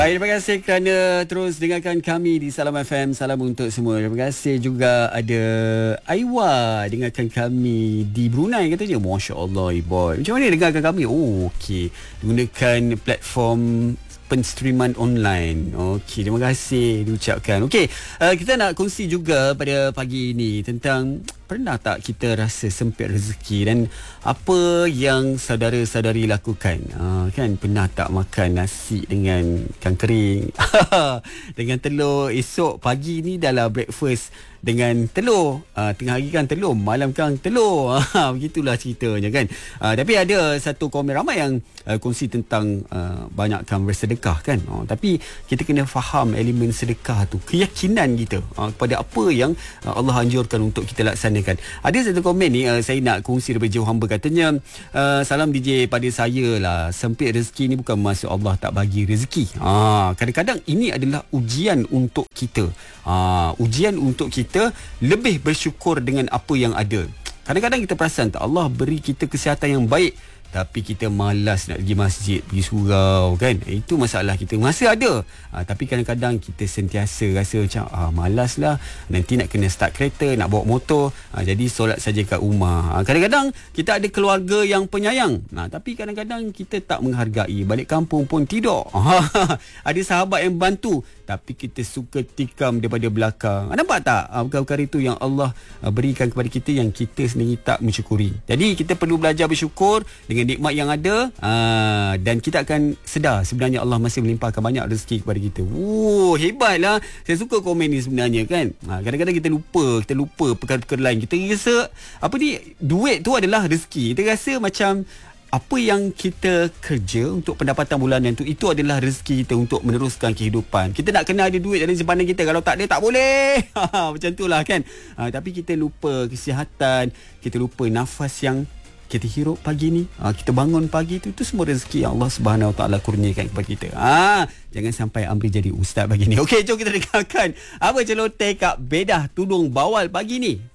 Baik, terima kasih kerana terus dengarkan kami di Salam FM. Salam untuk semua. Terima kasih juga ada Aiwa dengarkan kami di Brunei katanya. Masya Allah, boy. Macam mana dengarkan kami? Oh, okey. Gunakan platform penstreaman online. Okey, terima kasih diucapkan. Okey, kita nak kongsi juga pada pagi ini tentang pernah tak kita rasa sempit rezeki dan apa yang saudara-saudari lakukan? Kan pernah tak makan nasi dengan ikan kering dengan telur, esok pagi ni dah breakfast dengan telur, tengah hari kan telur, malam kan telur. Begitulah ceritanya kan. Tapi ada satu komen ramai yang kongsi tentang banyakkan bersedekah kan. Tapi kita kena faham elemen sedekah tu, keyakinan kita kepada apa yang Allah anjurkan untuk kita laksanakan. Ada satu komen ni saya nak kongsi daripada Jauh Hamba, katanya salam DJ pada saya lah, sempit rezeki ni bukan maksud Allah tak bagi rezeki. Kadang-kadang ini adalah ujian untuk kita. Ujian untuk kita lebih bersyukur dengan apa yang ada. Kadang-kadang kita perasan tak, Allah beri kita kesihatan yang baik tapi kita malas nak pergi masjid, pergi surau kan. Itu masalah kita. Masa ada, tapi kadang-kadang kita sentiasa rasa macam malas lah, nanti nak kena start kereta, nak bawa motor, jadi solat saja kat rumah. Kadang-kadang kita ada keluarga yang penyayang, tapi kadang-kadang kita tak menghargai. Balik kampung pun tidur. Ada sahabat yang bantu tapi kita suka tikam daripada belakang. Nampak tak perkara-perkara itu yang Allah berikan kepada kita yang kita sendiri tak mensyukuri. Jadi kita perlu belajar bersyukur dengan nikmat yang ada, dan kita akan sedar sebenarnya Allah masih melimpahkan banyak rezeki kepada kita. Hebatlah. Saya suka komen ni sebenarnya kan. Kadang-kadang kita lupa perkara-perkara lain. Kita rasa duit tu adalah rezeki. Kita rasa macam apa yang kita kerja untuk pendapatan bulanan tu, itu adalah rezeki kita untuk meneruskan kehidupan. Kita nak kena ada duit dalam simpanan kita. Kalau tak ada, tak boleh. Macam tu lah kan. Tapi kita lupa kesihatan, kita lupa nafas yang kita hirup pagi ni, kita bangun pagi tu, itu semua rezeki yang Allah Subhanahu Wa Taala kurniakan kepada kita. Jangan sampai Amri jadi ustaz pagi ni. Okey, jom kita dengarkan apa celoteh Kak Bedah Tudung Bawal pagi ni.